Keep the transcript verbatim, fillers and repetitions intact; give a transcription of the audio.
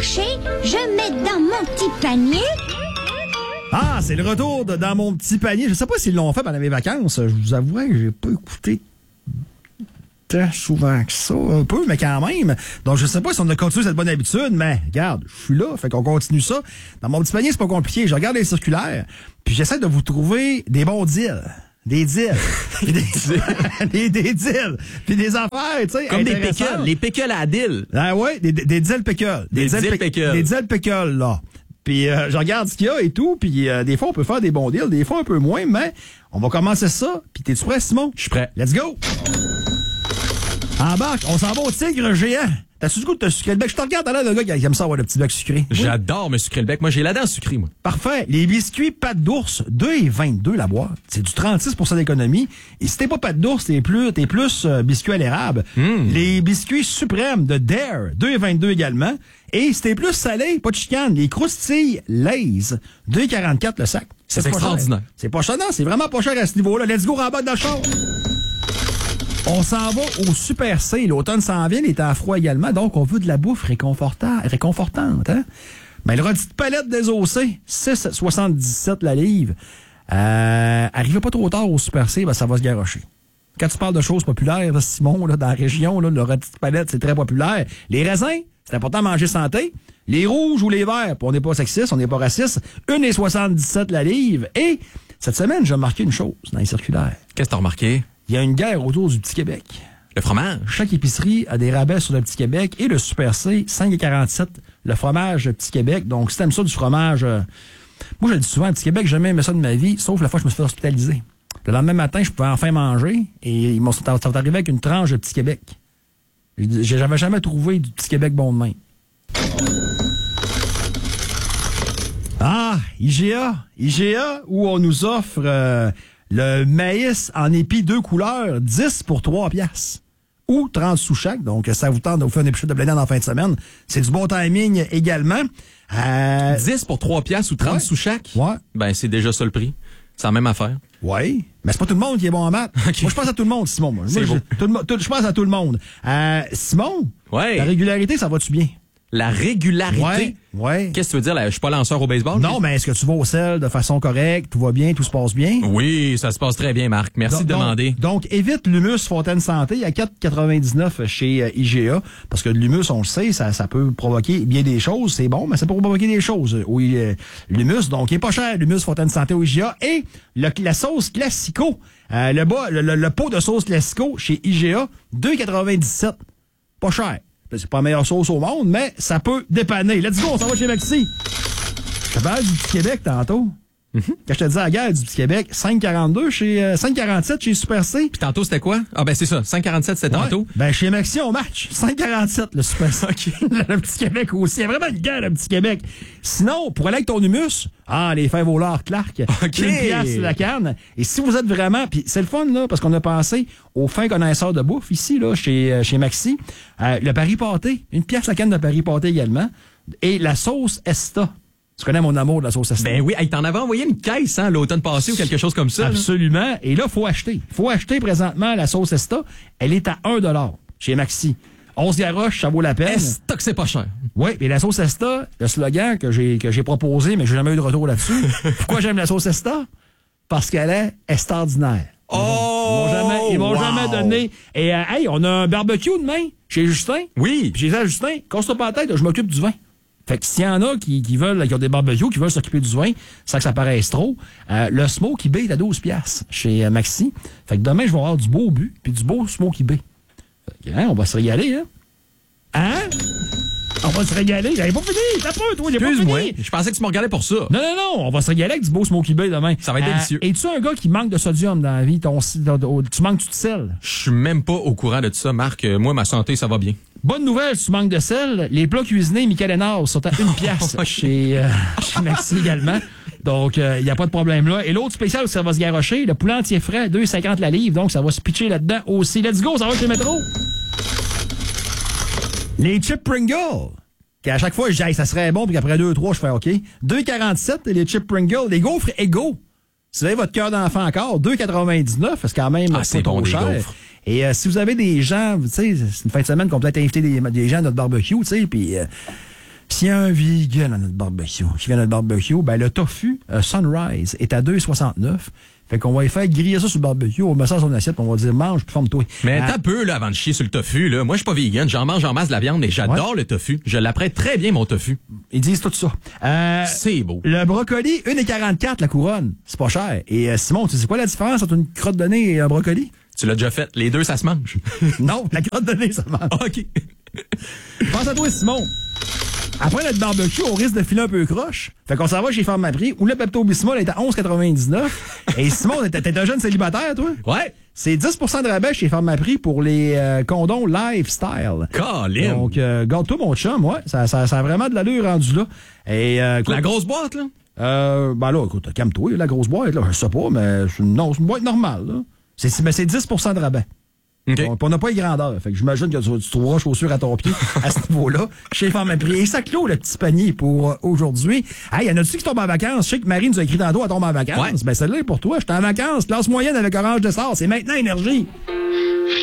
marché, je mets dans mon petit panier. Ah, c'est le retour de Dans mon petit panier. Je sais pas s'ils l'ont fait pendant mes vacances. Je vous avouerai que j'ai pas écouté tant souvent que ça. Un peu, mais quand même. Donc, je sais pas si on a continué cette bonne habitude, mais regarde, je suis là. Fait qu'on continue ça. Dans mon petit panier, c'est pas compliqué. Je regarde les circulaires, puis j'essaie de vous trouver des bons deals. Des deals. des, des, des deals. Puis des affaires, tu sais. Comme des pécules. Les pécules à deal. Ah ouais, des, des, des deals pécules. Des, des deals pécules. Des deals pécules, là. Puis euh, je regarde ce qu'il y a et tout, puis euh, des fois on peut faire des bons deals, des fois un peu moins, mais on va commencer ça. Puis t'es-tu prêt, Simon? Je suis prêt. Let's go! Embarque, on s'en va au tigre géant. T'as-tu du goût de te sucrer le bec? Je te regarde à l'air d'un gars qui aime ça avoir le petit bec sucré. J'adore me sucrer le bec. Moi, j'ai la dent sucrée, moi. Parfait. Les biscuits pâte d'ours, deux et vingt-deux la boîte. C'est du trente-six pour cent d'économie. Et si t'es pas pâte d'ours, t'es plus, t'es plus euh, biscuits à l'érable. Mm. Les biscuits suprêmes de Dare, deux et vingt-deux également. Et si t'es plus salé, pas de chicane, les croustilles Lay's, deux et quarante-quatre le sac. C'est, c'est extraordinaire. Cher. C'est pas cher, non, c'est vraiment pas cher à ce niveau-là. Let's go, rembarque dans le char. On s'en va au Super C. L'automne s'en vient, les temps froids également, donc on veut de la bouffe réconfortante. réconfortante hein? Ben, le rôti de palette désossé, six virgule soixante-dix-sept la livre. Euh, arrivez pas trop tard au Super C, ben, ça va se garrocher. Quand tu parles de choses populaires, Simon, là, dans la région, là, le rôti de palette, c'est très populaire. Les raisins, c'est important de manger santé. Les rouges ou les verts, on n'est pas sexiste, on n'est pas raciste, un virgule soixante-dix-sept la livre. Et cette semaine, j'ai remarqué une chose dans les circulaires. Qu'est-ce que t'as remarqué? Il y a une guerre autour du Petit Québec. Le fromage. Chaque épicerie a des rabais sur le Petit Québec et le Super C, cinq virgule quarante-sept, le fromage Petit Québec. Donc, si t'aimes ça du fromage... Euh, moi, je le dis souvent, le Petit Québec, j'ai jamais aimé ça de ma vie, sauf la fois que je me suis fait hospitaliser. Le lendemain matin, je pouvais enfin manger et ils m'ont ça va arrivé avec une tranche de Petit Québec. J'avais jamais trouvé du Petit Québec bon de main. Ah, I G A. I G A, où on nous offre... Euh, le maïs en épi deux couleurs, dix pour trois piastres. Ou trente sous chaque. Donc, ça vous tente de vous faire une épluchette de blé en fin de semaine. C'est du bon timing également. Euh... dix pour trois piastres ou trente ouais. sous chaque? Ouais. Ben, c'est déjà ça le prix. C'est la même affaire. Oui. Mais c'est pas tout le monde qui est bon en maths. Okay. Moi, je pense à tout le monde, Simon. Moi, c'est moi, je, tout le, tout, je pense à tout le monde. Euh, Simon, ouais. La régularité, ça va-tu bien? La régularité? Ouais, ouais. Qu'est-ce que tu veux dire? Là, je suis pas lanceur au baseball? Non, mais est-ce que tu vas au sel de façon correcte? Tout va bien? Tout se passe bien? Oui, ça se passe très bien, Marc. Merci donc, de demander. Donc, donc évite l'humus Fontaine Santé à quatre quatre-vingt-dix-neuf chez euh, I G A. Parce que l'humus, on le sait, ça, ça peut provoquer bien des choses. C'est bon, mais ça peut provoquer des choses. Oui, euh, l'humus, donc, il est pas cher, l'humus Fontaine Santé au I G A. Et le, la sauce Classico, euh, le, bas, le, le, le pot de sauce Classico chez I G A, deux quatre-vingt-dix-sept. Pas cher. C'est pas la meilleure sauce au monde, mais ça peut dépanner. Let's go, on s'en va chez Maxi. Je te parle du Petit Québec tantôt. Mm-hmm. Quand je te disais la guerre du Petit Québec, cinq quarante-deux chez euh, cinq quarante-sept chez Super C. Puis tantôt, c'était quoi? Ah ben c'est ça, cinq quarante-sept, c'était ouais. tantôt. Ben chez Maxi, on match. cinq quarante-sept, le Super C. Okay. Le Petit Québec aussi. Il y a vraiment une guerre, le Petit Québec. Sinon, pour aller avec ton humus, ah, les fèves au lard Clark. Okay. Une pièce la canne. Et si vous êtes vraiment... Puis c'est le fun, là, parce qu'on a pensé aux fins connaisseurs de bouffe ici, là, chez, euh, chez Maxi. Euh, le Paris pâté. Une pièce la canne de Paris pâté également. Et la sauce Esta. Tu connais mon amour de la sauce Esta. Ben oui, hey, t'en avais envoyé une caisse, hein, l'automne passé ou quelque chose comme ça. Absolument. Là. Et là, faut acheter. Faut acheter présentement la sauce Esta. Elle est à un dollar chez Maxi. onze garoches, ça vaut la peine. Esta que c'est pas cher. Oui, et la sauce Esta, le slogan que j'ai que j'ai proposé, mais j'ai jamais eu de retour là-dessus. Pourquoi j'aime la sauce Esta? Parce qu'elle est extraordinaire. Oh! Ils m'ont jamais, ils m'ont wow. jamais donné. Et euh, hey, on a un barbecue demain chez Justin. Oui. Puis j'ai dit à Justin, casse-toi pas la tête, je m'occupe du vin. Fait que s'il y en a qui, qui veulent, qui ont des barbecues, qui veulent s'occuper du vin, sans que ça paraisse trop, euh, le Smoky Bay est à douze piastres chez euh, Maxi. Fait que demain, je vais avoir du beau but, puis du beau Smoky Bay. Fait que, hein, on va se régaler, hein? Hein? On va se régaler. J'avais pas fini. T'as pas, toi, j'ai pas Excuse-moi. fini. Je pensais que tu me regardais pour ça. Non, non, non. On va se régaler avec du beau Smoky Bay demain. Ça va être euh, délicieux. Es-tu un gars qui manque de sodium dans la vie? Ton, tu manques-tu de sel? Je suis même pas au courant de tout ça, Marc. Moi, ma santé, ça va bien. Bonne nouvelle, tu manques de sel. Les plats cuisinés Michael Hénard sont à une pièce chez, euh, chez Maxi également. Donc, il euh, n'y a pas de problème là. Et l'autre spécial, ça va se garrocher. Le poulet entier frais, deux cinquante la livre. Donc, ça va se pitcher là-dedans aussi. Let's go, ça va chez Métro. Les chips Pringles. À chaque fois, je dis, hey, ça serait bon, puis après deux, trois, je fais OK. deux quarante-sept, les chips Pringles. Les gaufres Ego. Si vous avez votre cœur d'enfant encore, deux quatre-vingt-dix-neuf, c'est quand même ah, pas c'est trop bon, cher. Et euh, si vous avez des gens, tu sais, c'est une fin de semaine qu'on peut-être inviter des, des gens à notre barbecue, tu sais, puis euh, S'il y a un vegan à notre barbecue, qui vient à notre barbecue, ben le tofu euh, Sunrise est à deux soixante-neuf. Fait qu'on va y faire griller ça sur le barbecue, on met ça sur son assiette, puis on va dire mange, puis forme-toi. Mais Ah, t'as peu, là, avant de chier sur le tofu, là. Moi, je suis pas vegan, j'en mange en masse de la viande, mais j'adore Ouais. le tofu. Je l'apprête très bien, mon tofu. Ils disent tout ça. Euh, C'est beau. le brocoli, un virgule quarante-quatre la couronne. C'est pas cher. Et euh, Simon, tu sais quoi la différence entre une crotte de nez et un brocoli? Tu l'as déjà fait. Les deux, ça se mange. Non, la crotte de nez, ça mange. OK. Pense à toi, Simon. Après notre barbecue, on risque de filer un peu croche. Fait qu'on s'en va chez Pharmaprix, où le Pepto-Bismol est à onze quatre-vingt-dix-neuf. Et Simon, t'es t'es un jeune célibataire, toi? Ouais. C'est dix pour cent de rabais chez Pharmaprix pour les euh, condoms Lifestyle. Colin. Donc, euh, garde-toi, mon chum, ouais. Ça, ça, ça a vraiment de l'allure rendu là. Et, euh, écoute, La grosse boîte, là. Euh, ben là, écoute, calme-toi, la grosse boîte, là, je sais pas, mais c'est une, non, c'est une boîte normale, là. C'est, c'est- mais c'est dix pour cent de rabais. OK. On on n'a pas les grandeurs. Fait que j'imagine que tu, tu trouveras chaussures à ton pied à ce niveau-là. Chez Pharmaprix. Et ça clôt le petit panier pour euh, aujourd'hui. Hey, y en a-tu qui tombent en vacances? Je sais que Marie nous a écrit tantôt à tomber en vacances. Ouais. Ben, celle-là est pour toi. J'étais en vacances. Classe moyenne avec Orange de Sort. C'est maintenant énergie.